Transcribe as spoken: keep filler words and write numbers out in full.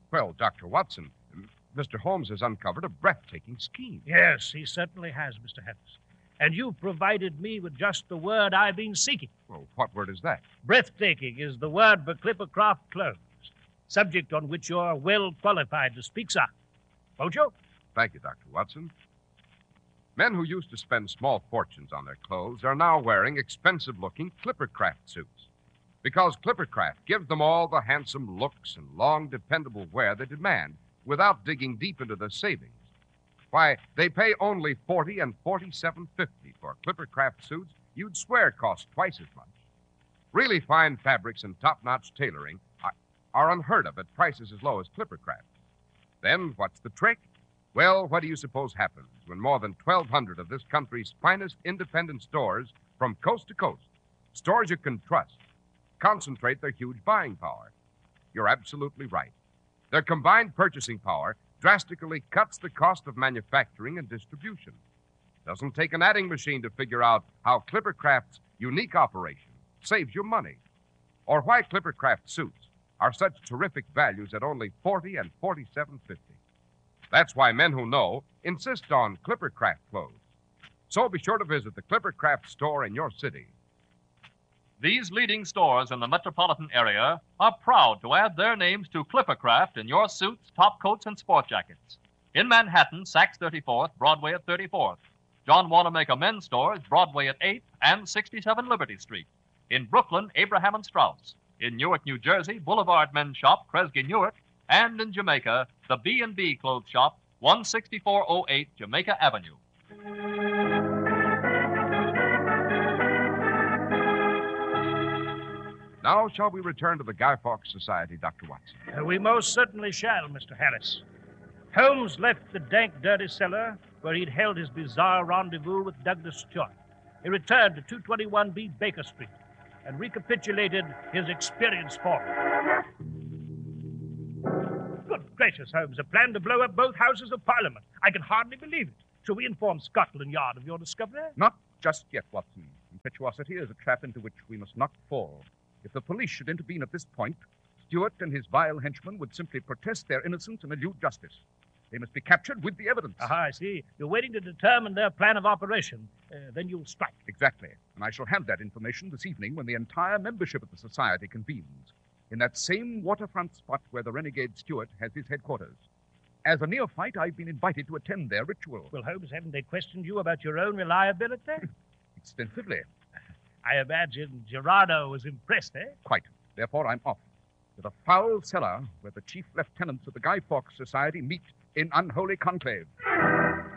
Well, Doctor Watson, Mister Holmes has uncovered a breathtaking scheme. Yes, he certainly has, Mister Harris. And you provided me with just the word I've been seeking. Well, what word is that? Breathtaking is the word for Clippercraft clothes, subject on which you're well qualified to speak, sir. Won't you? Thank you, Doctor Watson. Men who used to spend small fortunes on their clothes are now wearing expensive-looking Clippercraft suits, because Clippercraft gives them all the handsome looks and long, dependable wear they demand without digging deep into their savings. Why, they pay only forty dollars and forty-seven cents fifty for Clippercraft suits you'd swear cost twice as much. Really fine fabrics and top-notch tailoring are, are unheard of at prices as low as Clippercraft. Then, what's the trick? Well, what do you suppose happens when more than twelve hundred of this country's finest independent stores from coast to coast, stores you can trust, concentrate their huge buying power? You're absolutely right. Their combined purchasing power drastically cuts the cost of manufacturing and distribution. Doesn't take an adding machine to figure out how Clippercraft's unique operation saves you money, or why Clippercraft suits are such terrific values at only forty dollars and forty-seven cents fifty. That's why men who know insist on Clippercraft clothes. So be sure to visit the Clippercraft store in your city. These leading stores in the metropolitan area are proud to add their names to Clippercraft in your suits, top coats, and sport jackets. In Manhattan, Saks thirty-fourth, Broadway at thirty-fourth. John Wanamaker Men's Stores, Broadway at eighth and sixty-seven Liberty Street. In Brooklyn, Abraham and Strauss. In Newark, New Jersey, Boulevard Men's Shop, Kresge Newark. And in Jamaica, the B and B Clothes Shop, one sixty-four oh eight Jamaica Avenue. Now, shall we return to the Guy Fawkes Society, Doctor Watson? Uh, we most certainly shall, Mister Harris. Holmes left the dank, dirty cellar where he'd held his bizarre rendezvous with Douglas Stewart. He returned to two twenty-one B Baker Street and recapitulated his experience for him. Good gracious, Holmes, a plan to blow up both houses of Parliament. I can hardly believe it. Shall we inform Scotland Yard of your discovery? Not just yet, Watson. Impetuosity is a trap into which we must not fall. If the police should intervene at this point, Stewart and his vile henchmen would simply protest their innocence and elude justice. They must be captured with the evidence. Aha, I see. You're waiting to determine their plan of operation. Uh, then you'll strike. Exactly. And I shall have that information this evening when the entire membership of the society convenes, in that same waterfront spot where the renegade Stewart has his headquarters. As a neophyte, I've been invited to attend their ritual. Well, Holmes, haven't they questioned you about your own reliability? Extensively. I imagine Gerardo was impressed, eh? Quite. Therefore, I'm off to the foul cellar where the chief lieutenants of the Guy Fawkes Society meet in unholy conclave.